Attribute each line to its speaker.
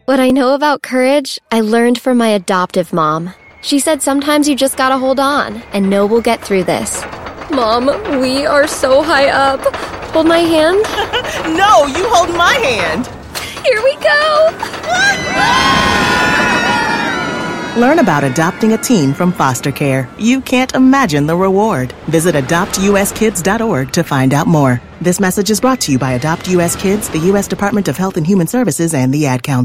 Speaker 1: What I know about courage, I learned from my adoptive mom. She said sometimes you just gotta hold on and know we'll get through this. Mom, we are so high up. Hold my hand?
Speaker 2: No, you hold my hand.
Speaker 1: Here we go.
Speaker 2: Learn about adopting a teen from foster care. You can't imagine the reward. Visit adoptuskids.org to find out more. This message is brought to you by Adopt U.S. Kids, the U.S. Department of Health and Human Services, and the Ad Council.